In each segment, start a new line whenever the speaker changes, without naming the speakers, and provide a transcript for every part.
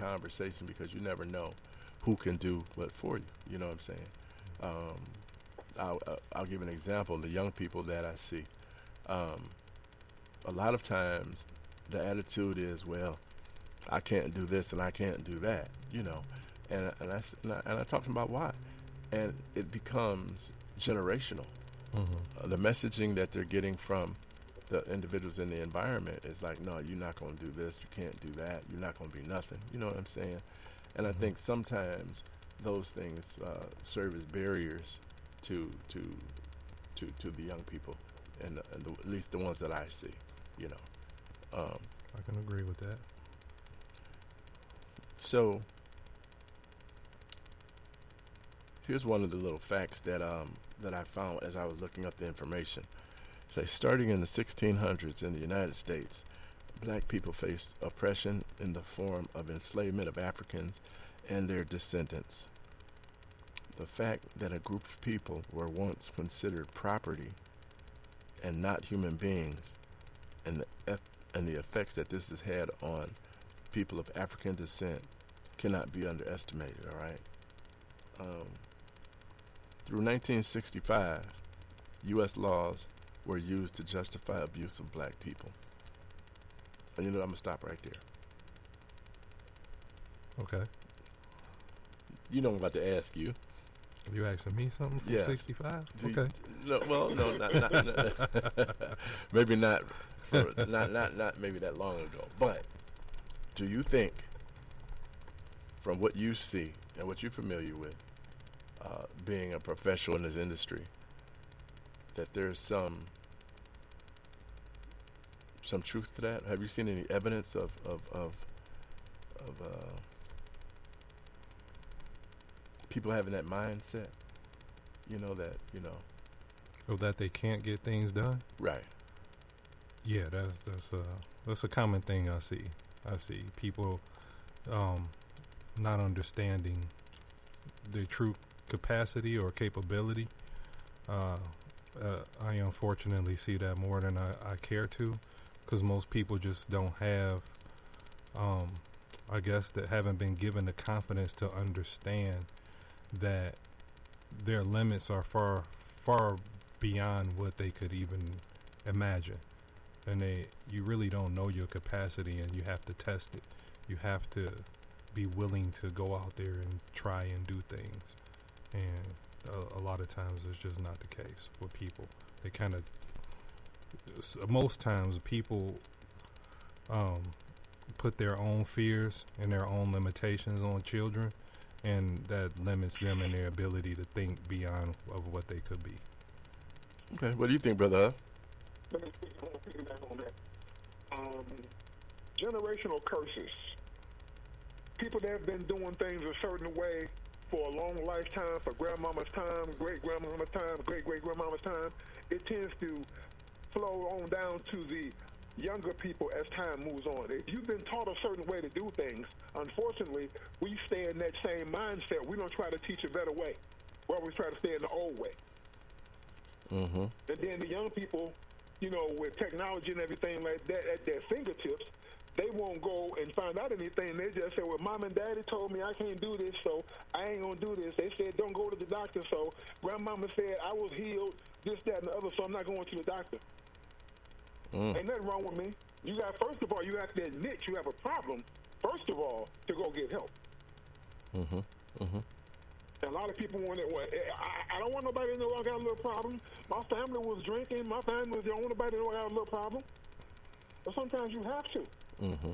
conversation because you never know who can do what for you. You know what I'm saying? I'll give an example. The young people that I see, a lot of times the attitude is, well, I can't do this and I can't do that, you know, and I talk to them about why, and it becomes generational. The messaging that they're getting from the individuals in the environment is like, no, you're not going to do this, you can't do that, you're not going to be nothing. You know what I'm saying? And I think sometimes those things serve as barriers to the young people, and at least the ones that I see. You know,
I can agree with that.
So here's one of the little facts that I found as I was looking up the information. Say, starting in the 1600s in the United States, black people faced oppression in the form of enslavement of Africans and their descendants. The fact that a group of people were once considered property and not human beings, and the effects that this has had on people of African descent cannot be underestimated, all right? Through 1965, U.S. laws were used to justify abuse of black people. And you know, I'm going to stop right there.
Okay.
You know I'm about to ask you.
You asking me something from 65? Okay.
No, well, no, not maybe not maybe that long ago. But do you think, from what you see and what you're familiar with, being a professional in this industry, that there's some truth to that? Have you seen any evidence of people having that mindset? You know, that, you know.
Or that they can't get things done?
Right.
Yeah, that's a common thing I see. I see people not understanding their true capacity or capability. I unfortunately see that more than I care to, because most people just don't have, I guess, that haven't been given the confidence to understand that their limits are far, far beyond what they could even imagine. And you really don't know your capacity, and you have to test it. You have to be willing to go out there and try and do things. And a lot of times it's just not the case with people. They kind of, most times people put their own fears and their own limitations on children, and that limits them in their ability to think beyond of what they could be.
Okay, what do you think, Brother?
Let me piggyback on that. Generational curses. People that have been doing things a certain way for a long lifetime, for grandmama's time, great-grandmama's time, great-great-grandmama's time, it tends to flow on down to the younger people as time moves on. If you've been taught a certain way to do things, unfortunately, we stay in that same mindset. We don't try to teach a better way. We always try to stay in the old way.
Mm-hmm.
And then the young people, you know, with technology and everything like that at their fingertips, they won't go and find out anything. They just say, well, Mom and Daddy told me I can't do this, so I ain't going to do this. They said, don't go to the doctor, so Grandmama said I was healed, this, that, and the other, so I'm not going to the doctor. Ain't nothing wrong with me. You got, first of all, you have to admit you have a problem, first of all, to go get help.
Mm-hmm. Mm-hmm.
And a lot of people want it. Well, I don't want nobody to know I got a little problem. My family was drinking. My family was, don't want nobody to know I got a little problem. But sometimes you have to.
Mm-hmm.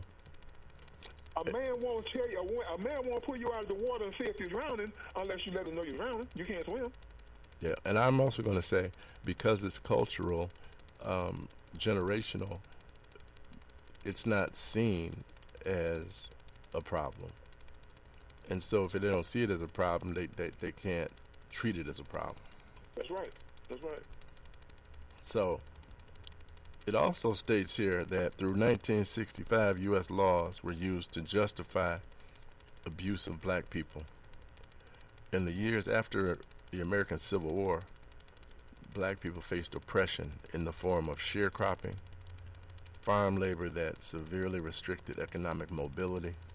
A man won't tell you. A man won't pull you out of the water and see if you're drowning unless you let him know you're drowning. You can't swim.
Yeah, and I'm also going to say, because it's cultural, generational, it's not seen as a problem. And so if they don't see it as a problem, they can't treat it as a problem.
That's right. That's right.
So it also states here that through 1965, U.S. laws were used to justify abuse of black people. In the years after the American Civil War, black people faced oppression in the form of sharecropping, farm labor that severely restricted economic mobility,